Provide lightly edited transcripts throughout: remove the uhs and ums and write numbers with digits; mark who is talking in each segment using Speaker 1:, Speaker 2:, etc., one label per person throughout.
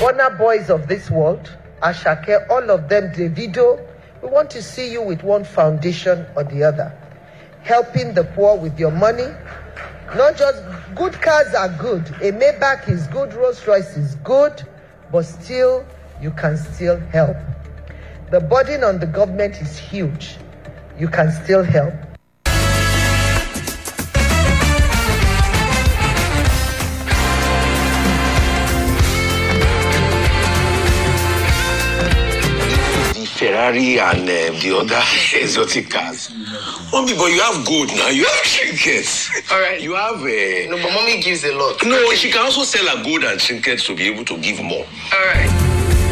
Speaker 1: Burna Boys of this world, Ashake, all of them, Davido, we want to see you with one foundation or the other. Helping the poor with your money. Not just good cars are good. A Maybach is good, Rolls Royce is good, but still, you can still help. The burden on the government is huge. You can still help.
Speaker 2: Ferrari and the other exotic cars. Mommy, but you have gold now. You have trinkets.
Speaker 3: All right.
Speaker 2: You have a...
Speaker 3: No, but mommy gives a lot.
Speaker 2: No, she can also sell her gold and trinkets to be able to give more.
Speaker 3: All right.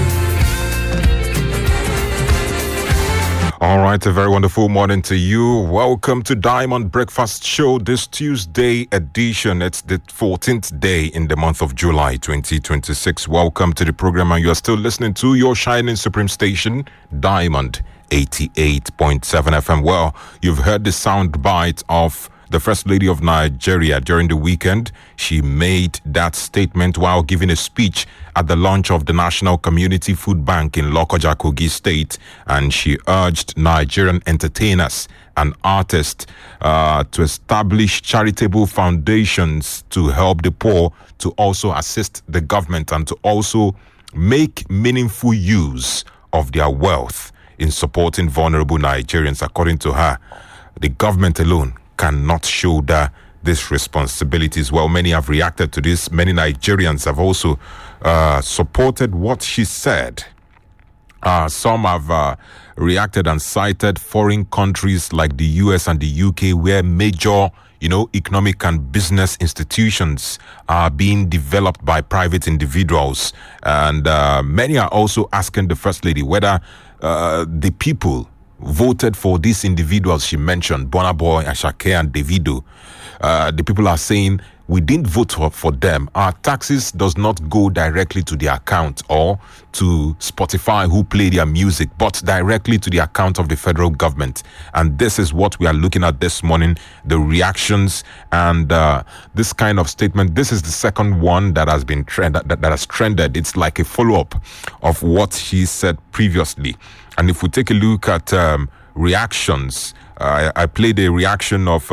Speaker 4: All right, a very wonderful morning to you. Welcome to Diamond Breakfast Show, this Tuesday edition. It's the 14th day in the month of July 2026. Welcome to the program, and you are still listening to your shining supreme station, Diamond 88.7 FM. Well, you've heard the sound bite of the First Lady of Nigeria during the weekend. She made that statement while giving a speech at the launch of the National Community Food Bank in Lokoja, Kogi State, and she urged Nigerian entertainers and artists to establish charitable foundations to help the poor, to also assist the government, and to also make meaningful use of their wealth in supporting vulnerable Nigerians. According to her, the government alone cannot shoulder these responsibilities. Well, many have reacted to this. Many Nigerians have also supported what she said. Some have reacted and cited foreign countries like the US and the UK, where major, economic and business institutions are being developed by private individuals. And many are also asking the First Lady whether the people voted for these individuals she mentioned, Burna Boy, Ashake, and Davido. The people are saying, we didn't vote for them. Our taxes does not go directly to their account or to Spotify, who play their music, but directly to the account of the federal government. And this is what we are looking at this morning, the reactions and this kind of statement. This is the second one that has been that has trended. It's like a follow-up of what she said previously. And if we take a look at reactions, I played a reaction of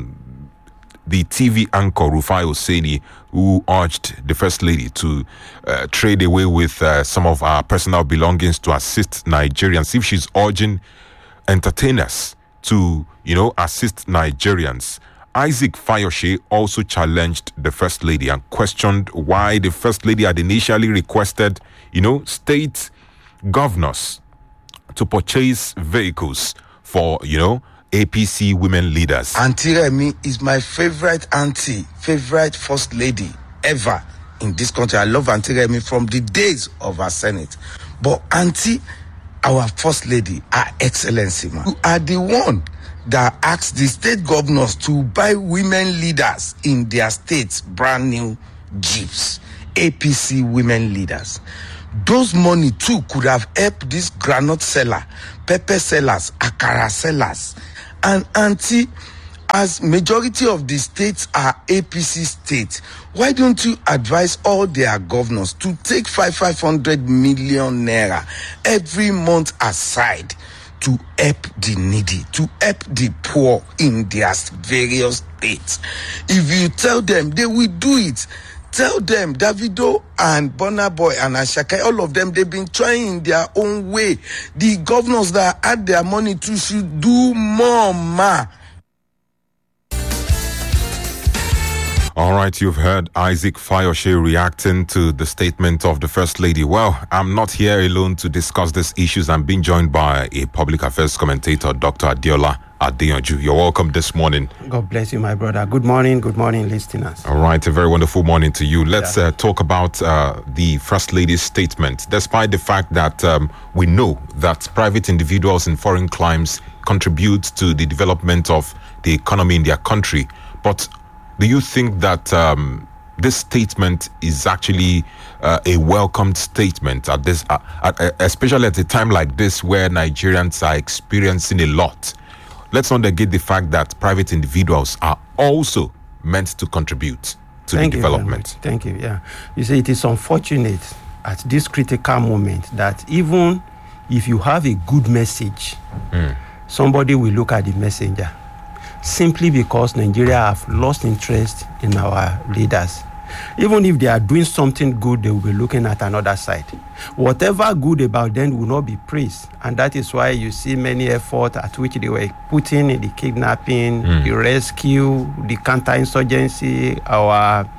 Speaker 4: the TV anchor Rufai Oseni, who urged the First Lady to trade away with some of our personal belongings to assist Nigerians. If she's urging entertainers to, assist Nigerians, Isaac Fayoshe also challenged the First Lady and questioned why the First Lady had initially requested, state governors to purchase vehicles for, APC women leaders.
Speaker 5: Auntie Remi is my favorite First Lady ever in this country. I love Auntie Remi from the days of her Senate. But Auntie, our First Lady, Her Excellency, you are the one that asked the state governors to buy women leaders in their states brand new jeeps. APC women leaders. Those money too could have helped this groundnut seller, pepper sellers, akara sellers. And Auntie, as majority of the states are APC states, why don't you advise all their governors to take 500 million naira every month aside to help the needy, to help the poor in their various states? If you tell them, they will do it. Tell them, Davido and Burna Boy and Ashake, all of them, they've been trying in their own way. The governors that had their money too should do more, ma.
Speaker 4: All right, you've heard Isaac Fayoshe reacting to the statement of the First Lady. Well, I'm not here alone to discuss these issues. I'm being joined by a public affairs commentator, Dr. Adiola Adeyanju. You're welcome this morning.
Speaker 6: God bless you, my brother. Good morning, listeners.
Speaker 4: All right, a very wonderful morning to you. Let's talk about the First Lady's statement. Despite the fact that we know that private individuals in foreign climes contribute to the development of the economy in their country, but do you think that this statement is actually a welcomed statement at this, especially at a time like this where Nigerians are experiencing a lot? Let's not negate the fact that private individuals are also meant to contribute to the development.
Speaker 6: Thank you. Yeah, you see, it is unfortunate at this critical moment that even if you have a good message, somebody will look at the messenger, simply because Nigeria have lost interest in our leaders. Even if they are doing something good, they will be looking at another side. Whatever good about them will not be praised. And that is why you see many efforts at which they were putting in the kidnapping, the rescue, the counterinsurgency, our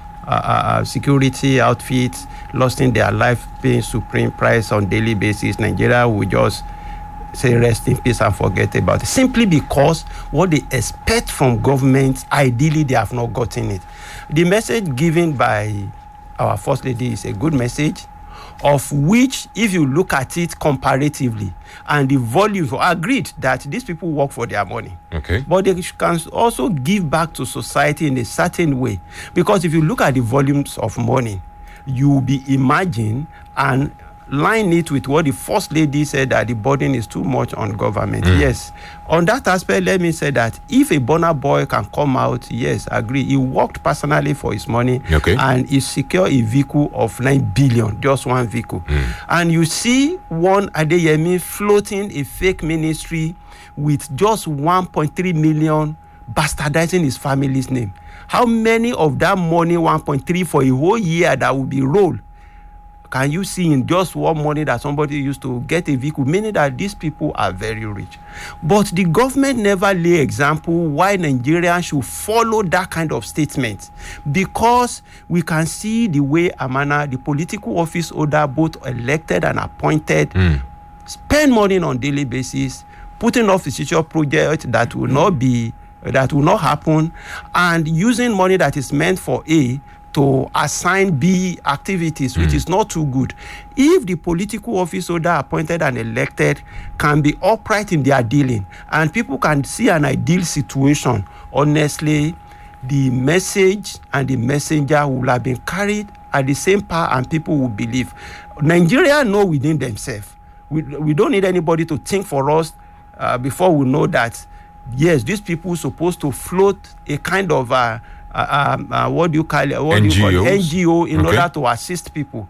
Speaker 6: security outfits losing their life, paying supreme price on daily basis. Nigeria will just say rest in peace and forget about it. Simply because what they expect from government, ideally they have not gotten it. The message given by our First Lady is a good message, of which, if you look at it comparatively, and the volume, agreed that these people work for their money.
Speaker 4: Okay.
Speaker 6: But they can also give back to society in a certain way. Because if you look at the volumes of money, you will be imagined and line it with what the First Lady said, that the burden is too much on government. Yes. On that aspect, let me say that if a Burna Boy can come out, yes, agree. He worked personally for his money, and he secured a vehicle of 9 billion, just one vehicle. And you see one Adeyemi floating a fake ministry with just 1.3 million, bastardizing his family's name. How many of that money, 1.3 for a whole year, that will be rolled, can you see in just one money that somebody used to get a vehicle? Meaning that these people are very rich. But the government never lay example why Nigerians should follow that kind of statement. Because we can see the way Amana, the political office holder, both elected and appointed, spend money on daily basis, putting off the future project that will not happen, and using money that is meant for A to assign B activities, which is not too good. If the political office holder appointed and elected can be upright in their dealing, and people can see an ideal situation, honestly, the message and the messenger will have been carried at the same power, and people will believe. Nigeria know within themselves. We don't need anybody to think for us before we know that, yes, these people are supposed to float a kind of what do you call it? NGO in order to assist people.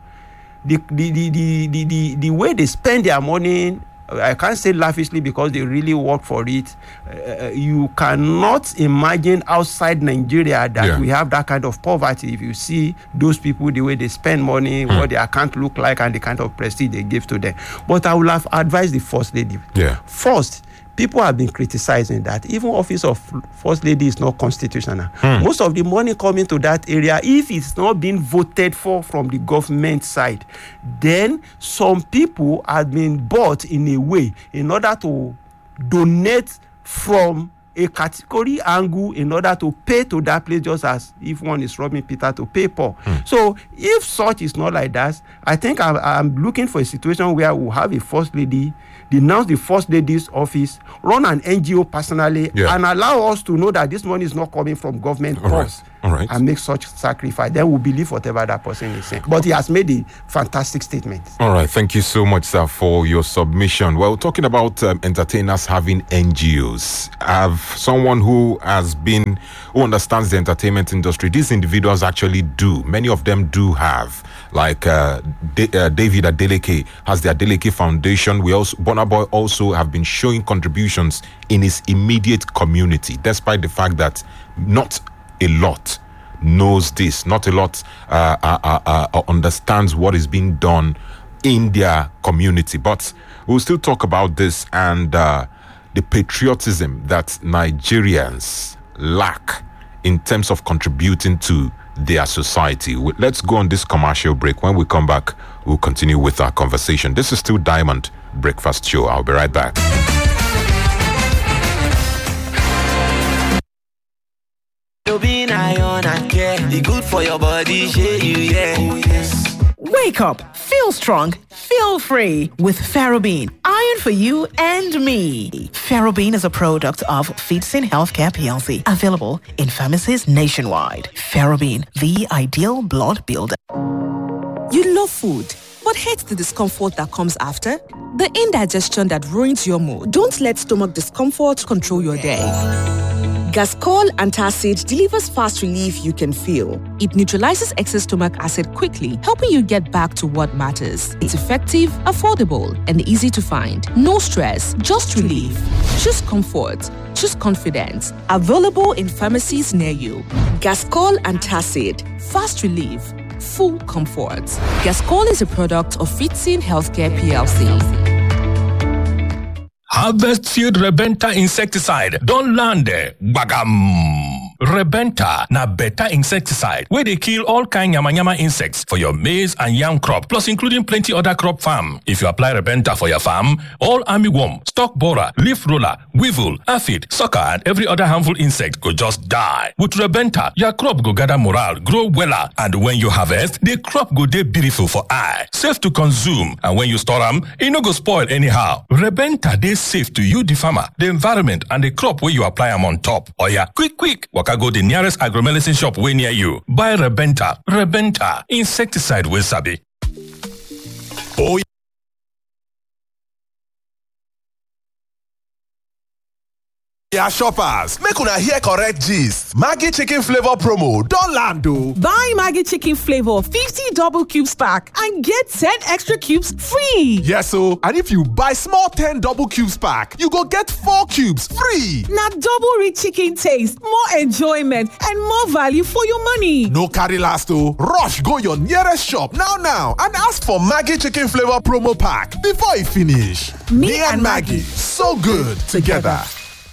Speaker 6: The way they spend their money, I can't say lavishly because they really work for it. You cannot imagine outside Nigeria that we have that kind of poverty. If you see those people, the way they spend money, what their account look like, and the kind of prestige they give to them. But I would have advised the First Lady. First, people have been criticizing that even office of First Lady is not constitutional. Most of the money coming to that area, if it's not being voted for from the government side, then some people have been bought in a way in order to donate from a category angle in order to pay to that place, just as if one is robbing Peter to pay Paul. So if such is not like that, I think I'm looking for a situation where we'll have a First Lady, denounce the First Lady's office, run an NGO personally, and allow us to know that this money is not coming from government purse, and make such sacrifice. Then we'll believe whatever that person is saying. But he has made a fantastic statement.
Speaker 4: All right. Thank you so much, sir, for your submission. Well, talking about entertainers having NGOs, I have someone who understands the entertainment industry. These individuals actually do. Many of them do have. Like David Adeleke has the Adeleke Foundation. Burna Boy also have been showing contributions in his immediate community, despite the fact that not a lot knows this, not a lot understands what is being done in their community. But we'll still talk about this and the patriotism that Nigerians lack in terms of contributing to their society. Let's go on this commercial break. When we come back, we'll continue with our conversation. This is still Diamond Breakfast Show. I'll be right back.
Speaker 3: Good for your body,
Speaker 7: Wake up, feel strong, feel free with Ferrobene. Iron for you and me. Ferrobene is a product of Feedsin Healthcare PLC, available in pharmacies nationwide. Ferrobene, the ideal blood builder.
Speaker 8: You love food, but hate the discomfort that comes after? The indigestion that ruins your mood. Don't let stomach discomfort control your day. Gascol Antacid delivers fast relief you can feel. It neutralizes excess stomach acid quickly, helping you get back to what matters. It's effective, affordable, and easy to find. No stress, just relief. Choose comfort. Choose confidence. Available in pharmacies near you. Gascol Antacid. Fast relief. Full comfort. Gascol is a product of Fitzin Healthcare PLC.
Speaker 9: Harvest Field Rebenta insecticide don land there. Bagam. Rebenta na better insecticide where they kill all kind yama insects for your maize and yam crop, plus including plenty other crop farm. If you apply Rebenta for your farm, all armyworm, stalk borer, leaf roller, weevil, aphid, sucker, and every other harmful insect go just die. With Rebenta, your crop go gather morale, grow weller, and when you harvest, the crop go dey beautiful for eye, safe to consume, and when you store them, it no go spoil anyhow. Rebenta dey safe to you, the farmer, the environment, and the crop where you apply them on top. Oya, quick, waka go the nearest agromedicine shop way near you. Buy Rebenta. Rebenta, insecticide with sabi. Oh,
Speaker 10: yeah, shoppers, make una hear correct gist. Maggi chicken flavor promo don land o.
Speaker 11: Buy Maggi chicken flavor 50 double cubes pack and get 10 extra cubes free.
Speaker 10: Yes o, and if you buy small 10 double cubes pack, you go get 4 cubes free.
Speaker 11: Na double rich chicken taste, more enjoyment, and more value for your money.
Speaker 10: No carry last o. Rush go your nearest shop now and ask for Maggi chicken flavor promo pack before e finish.
Speaker 11: Me and
Speaker 10: Maggi, so good together.